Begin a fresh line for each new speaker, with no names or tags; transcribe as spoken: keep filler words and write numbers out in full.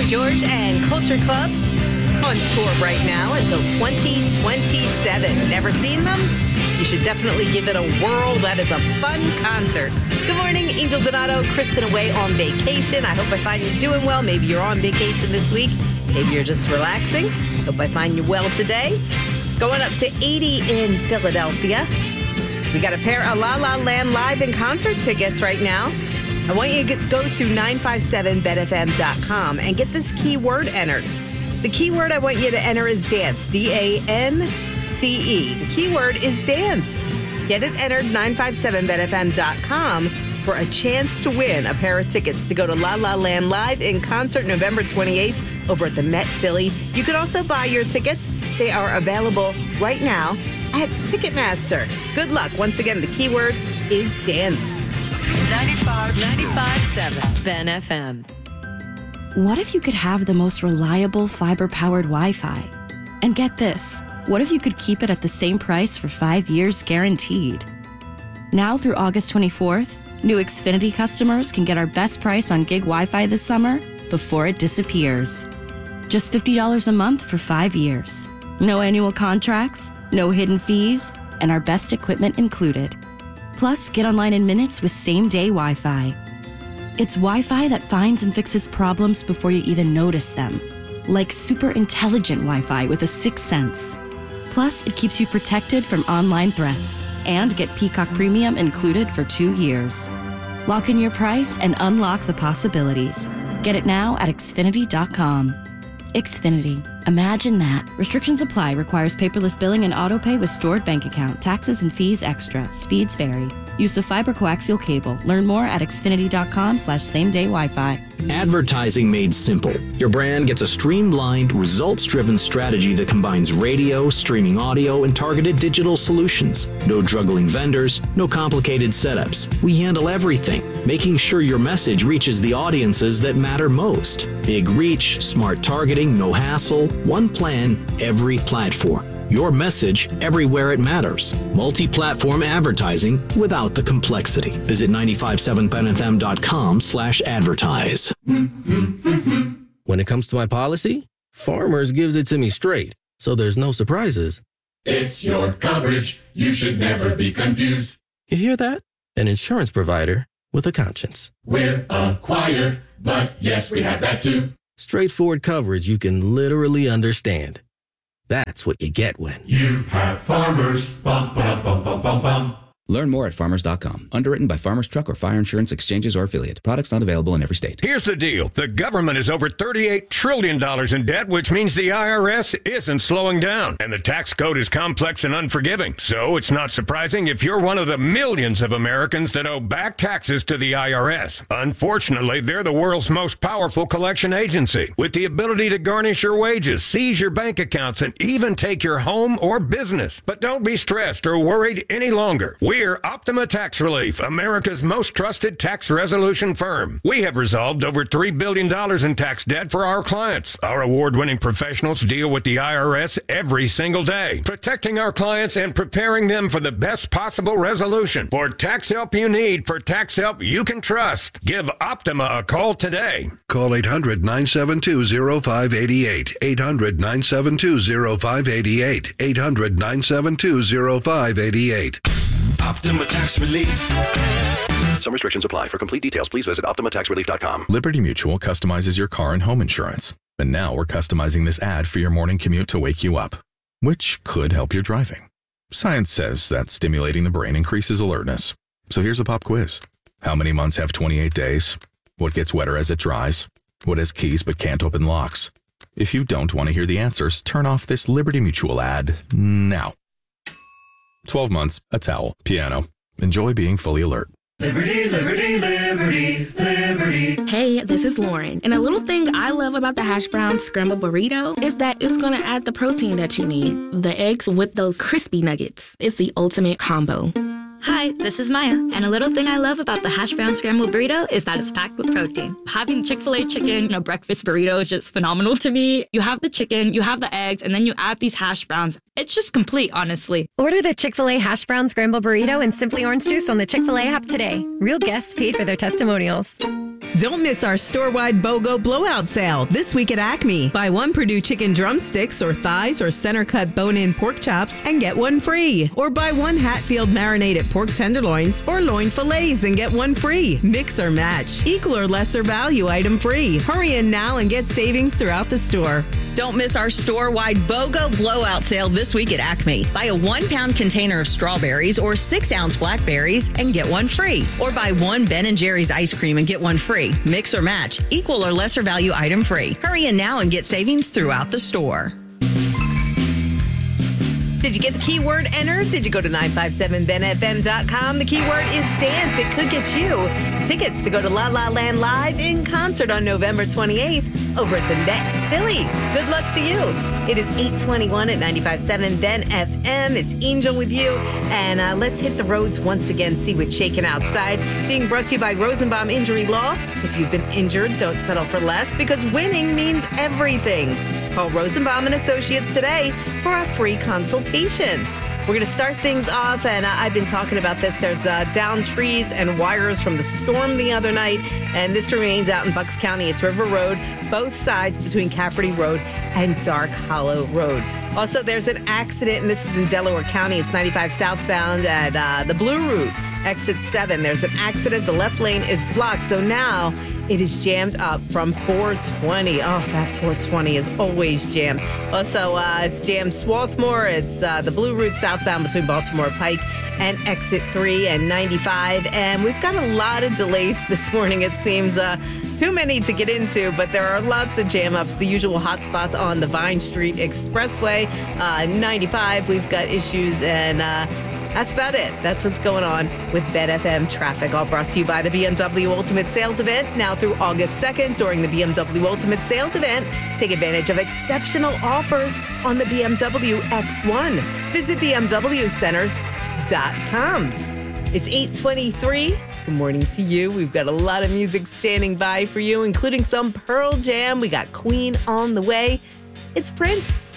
Boy George and Culture Club on tour right now until twenty twenty-seven. Never seen them? You should definitely give it a whirl. That is a fun concert. Good morning, Angel Donato. Kristen away on vacation. I hope I find you doing well. Maybe you're on vacation this week. Maybe you're just relaxing. Hope I find you well today. Going up to eighty in Philadelphia. We got a pair of La La Land live in concert tickets right now. I want you to go to nine five seven bet f m dot com and get this keyword entered. The keyword I want you to enter is dance, D A N C E. The keyword is dance. Get it entered nine five seven bet f m dot com for a chance to win a pair of tickets to go to La La Land live in concert November twenty-eighth over at the Met Philly. You can also buy your tickets. They are available right now at Ticketmaster. Good luck. Once again, the keyword is dance.
ninety-five point seven Ben F M.
What if you could have the most reliable fiber-powered Wi-Fi? And get this, what if you could keep it at the same price for five years guaranteed? Now through August twenty-fourth, new Xfinity customers can get our best price on gig Wi-Fi this summer before it disappears. Just fifty dollars a month for five years. No annual contracts, no hidden fees, and our best equipment included. Plus, get online in minutes with same-day Wi-Fi. It's Wi-Fi that finds and fixes problems before you even notice them. Like super intelligent Wi-Fi with a sixth sense. Plus, it keeps you protected from online threats. And get Peacock Premium included for two years. Lock in your price and unlock the possibilities. Get it now at Xfinity dot com. Xfinity. Imagine that. Restrictions apply. Requires paperless billing and autopay with stored bank account. Taxes and fees extra. Speeds vary. Use of fiber coaxial cable. Learn more at Xfinity dot com slash same day Wi-Fi.
Advertising made simple. Your brand gets a streamlined, results-driven strategy that combines radio, streaming audio, and targeted digital solutions. No juggling vendors, no complicated setups. We handle everything, making sure your message reaches the audiences that matter most. Big reach, smart targeting, no hassle, one plan, every platform. Your message everywhere it matters. Multi-platform advertising without the complexity. Visit nine five seven ben f m dot com slash advertise.
When it comes to my policy, Farmers gives it to me straight, so there's no surprises.
It's your coverage. You should never be confused.
You hear that? An insurance provider with a conscience.
We're a choir, but yes, we have that too.
Straightforward coverage you can literally understand. That's what you get when
you have Farmers. Bum, bum, bum, bum, bum, bum.
Learn more at farmers dot com. Underwritten by Farmers Truck or Fire Insurance Exchanges or Affiliate. Products not available in every state.
Here's the deal. The government is over thirty-eight trillion dollars in debt, which means the I R S isn't slowing down. And the tax code is complex and unforgiving. So it's not surprising if you're one of the millions of Americans that owe back taxes to the I R S. Unfortunately, they're the world's most powerful collection agency, with the ability to garnish your wages, seize your bank accounts, and even take your home or business. But don't be stressed or worried any longer. We're Optima Tax Relief, America's most trusted tax resolution firm. We have resolved over three billion dollars in tax debt for our clients. Our award-winning professionals deal with the I R S every single day, protecting our clients and preparing them for the best possible resolution. For tax help you need, for tax help you can trust, give Optima a call today.
Call eight hundred nine seven two oh five eight eight. eight hundred nine seven two oh five eight eight. eight hundred nine seven two oh five eight eight.
Optima Tax Relief.
Some restrictions apply. For complete details, please visit optima tax relief dot com.
Liberty Mutual customizes your car and home insurance. And now we're customizing this ad for your morning commute to wake you up, which could help your driving. Science says that stimulating the brain increases alertness. So here's a pop quiz. How many months have twenty-eight days? What gets wetter as it dries? What has keys but can't open locks? If you don't want to hear the answers, turn off this Liberty Mutual ad now. twelve months, a towel, piano. Enjoy being fully alert.
Liberty, liberty, liberty, liberty.
Hey, this is Lauren. And a little thing I love about the hash brown scrambled burrito is that it's going to add the protein that you need. The eggs with those crispy nuggets. It's the ultimate combo.
Hi, this is Maya, and a little thing I love about the hash brown scrambled burrito is that it's packed with protein. Having Chick-fil-A chicken in a breakfast burrito is just phenomenal to me. You have the chicken, you have the eggs, and then you add these hash browns. It's just complete, honestly.
Order the Chick-fil-A hash brown scrambled burrito and Simply Orange Juice on the Chick-fil-A app today. Real guests paid for their testimonials.
Don't miss our store-wide BOGO blowout sale this week at Acme. Buy one Purdue chicken drumsticks or thighs or center-cut bone-in pork chops and get one free. Or buy one Hatfield marinated pork tenderloins or loin fillets and get one free. Mix or match. Equal or lesser value item free. Hurry in now and get savings throughout the store.
Don't miss our store-wide BOGO blowout sale this week at Acme. Buy a one-pound container of strawberries or six-ounce blackberries and get one free. Or buy one Ben and Jerry's ice cream and get one free. Mix or match. Equal or lesser value item free. Hurry in now and get savings throughout the store.
Did you get the keyword entered? Did you go to nine five seven ben f m dot com? The keyword is dance. It could get you tickets to go to La La Land Live in concert on November twenty-eighth over at the Net Philly. Good luck to you. It is eight twenty-one at ninety-five point seven Ben F M. It's Angel with you. And uh, let's hit the roads once again, see what's shaking outside. Being brought to you by Rosenbaum Injury Law. If you've been injured, don't settle for less because winning means everything. Call Rosenbaum and Associates today for a free consultation. We're going to start things off, and uh, I've been talking about this. There's uh, downed trees and wires from the storm the other night, and this remains out in Bucks County. It's River Road, both sides between Cafferty Road and Dark Hollow Road. Also, there's an accident, and this is in Delaware County. It's ninety-five southbound at uh, the Blue Route, exit seven. There's an accident. The left lane is blocked, so now it is jammed up from four twenty. Oh, that four twenty is always jammed. Also, uh, it's jammed Swarthmore. It's uh, the Blue Route southbound between Baltimore Pike and exit three and ninety-five. And we've got a lot of delays this morning, it seems. Uh, too many to get into, but there are lots of jam ups. The usual hot spots on the Vine Street Expressway. Uh, ninety-five, we've got issues, and uh, that's about it. That's what's going on with Ben F M traffic. All brought to you by the B M W Ultimate Sales Event. Now through August second, during the B M W Ultimate Sales Event, take advantage of exceptional offers on the B M W X one. Visit b m w centers dot com. It's eight twenty-three. Good morning to you. We've got a lot of music standing by for you, including some Pearl Jam. We got Queen on the way. It's Prince.